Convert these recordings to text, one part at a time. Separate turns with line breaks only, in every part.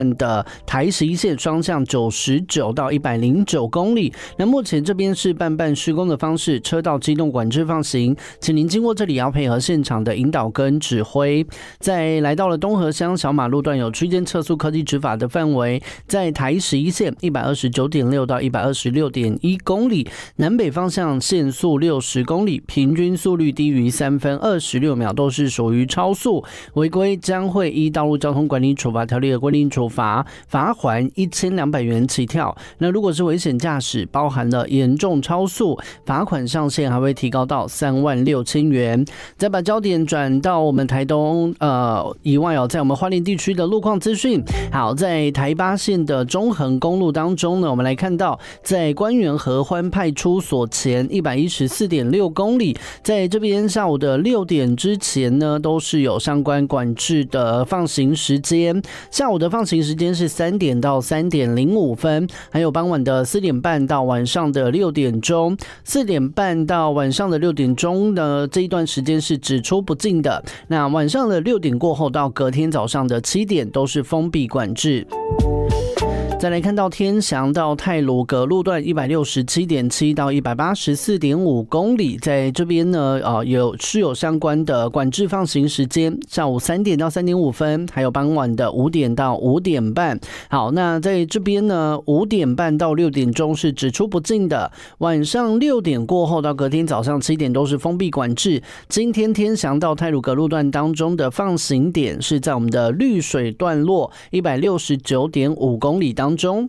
的台11线双向99到109公里。那目前这边是半施工的方式，车道机动管制放行，请您经过这里要配合现场的引导跟指挥。在来到了东河乡小马路段有区间测速科技执法的范围，在台11线 129.6 到 126.1 公里，南北方向限速60公里，平均速率低于3分26秒，都是属于超速，违规将会依道路交通管理处罚条例的规定处罚，罚锾1200元起跳。那如果是危险驾驶，包含了严重超速，罚款上限还会提高到36000元。再把焦点转到我们台东以外在我们花莲地区的路况资讯。好，在台8线的中横公路当中呢，我们来看到在关原合欢派出所前 114.6 公里，在这边下午的6点之前呢，都是有相关管制的放行时间。下午的放行时间是3点到3点05分，还有傍晚的4点半到晚上的6点钟。4点半到晚上的6点钟呢，这一段时间是只出不进的。那晚上的6点过后到隔天早上的7点都是封闭管制。再来看到天祥到太鲁阁路段 167.7 到 184.5 公里，在这边呢有相关的管制放行时间，下午3点到3点5分，还有傍晚的5点到5点半。好，那在这边呢5点半到6点钟是只出不进的，晚上6点过后到隔天早上7点都是封闭管制。今天天祥到太鲁阁路段当中的放行点是在我们的绿水段落 169.5 公里当中。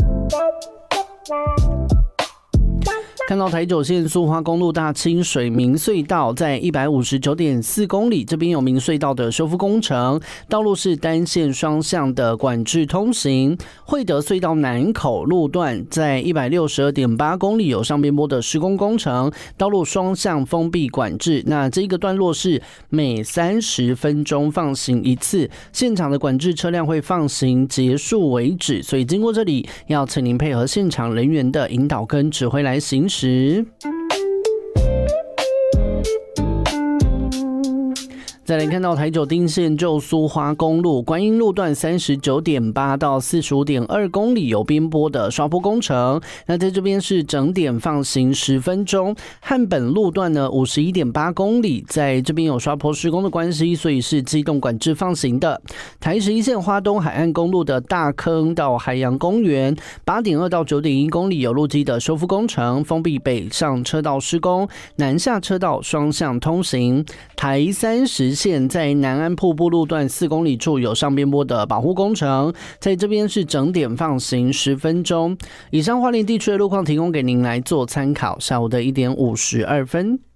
看到台9线苏花公路大清水明隧道在 159.4 公里，这边有明隧道的修复工程，道路是单线双向的管制通行。惠德隧道南口路段在 162.8 公里有上边坡的施工工程，道路双向封闭管制。那这个段落是每30分钟放行一次，现场的管制车辆会放行结束为止，所以经过这里要请您配合现场人员的引导跟指挥来行驶。再来看到台9丁线旧苏花公路观音路段 39.8 到 45.2 公里有边坡的刷坡工程，那在这边是整点放行10分钟。汉本路段呢 51.8 公里，在这边有刷坡施工的关系，所以是机动管制放行的。台11线花东海岸公路的大坑到海洋公园 8.2 到 9.1 公里有路基的修复工程，封闭北上车道施工，南下车道双向通行。台30线在南安瀑布路段4公里处有上边坡的保护工程，在这边是整点放行10分钟。以上花莲地区的路况提供给您来做参考。下午的1点52分。